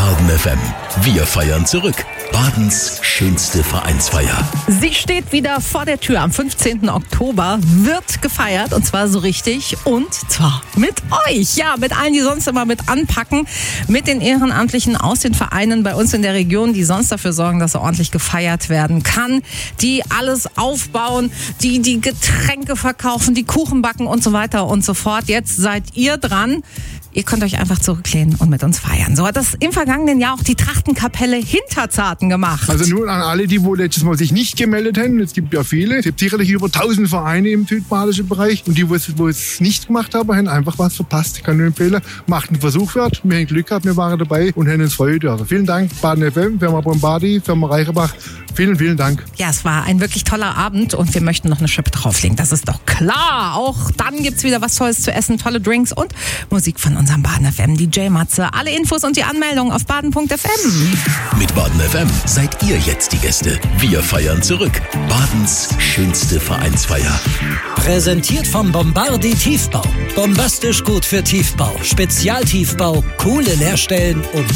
Baden FM. Wir feiern zurück. Badens schönste Vereinsfeier. Sie steht wieder vor der Tür. Am 15. Oktober wird gefeiert und zwar so richtig und zwar mit euch. Ja, mit allen, die sonst immer mit anpacken, mit den Ehrenamtlichen aus den Vereinen bei uns in der Region, die sonst dafür sorgen, dass ordentlich gefeiert werden kann, die alles aufbauen, die Getränke verkaufen, die Kuchen backen und so weiter und so fort. Jetzt seid ihr dran. Ihr könnt euch einfach zurücklehnen und mit uns feiern. So hat das im vergangenen Jahr auch die Trachtenkapelle Hinterzarten gemacht. Also nur an alle, die wohl letztes Mal sich nicht gemeldet haben. Es gibt ja viele. Es gibt sicherlich über 1000 Vereine im südbadischen Bereich. Und die, wo es nicht gemacht haben, haben einfach was verpasst. Ich kann nur empfehlen, macht einen Versuch wert. Wir haben Glück gehabt, wir waren dabei und haben uns Freude. Also vielen Dank, Baden FM, Firma Bombadi, Firma Reichenbach. Vielen, vielen Dank. Ja, es war ein wirklich toller Abend und wir möchten noch eine Schippe drauflegen. Das ist doch klar. Auch dann gibt's wieder was Tolles zu essen, tolle Drinks und Musik von unserem Baden FM, DJ Matze. Alle Infos und die Anmeldung auf baden.fm. Mit Baden FM seid ihr jetzt die Gäste. Wir feiern zurück. Badens schönste Vereinsfeier. Präsentiert vom Bombardi Tiefbau. Bombastisch gut für Tiefbau. Spezialtiefbau, coole Leerstellen und